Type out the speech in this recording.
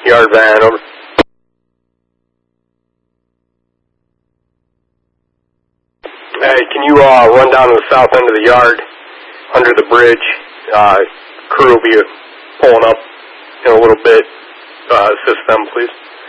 Yard van, over. Hey, can you run down to the south end of the yard, under the bridge? Crew will be pulling up in a little bit. Assist them, please.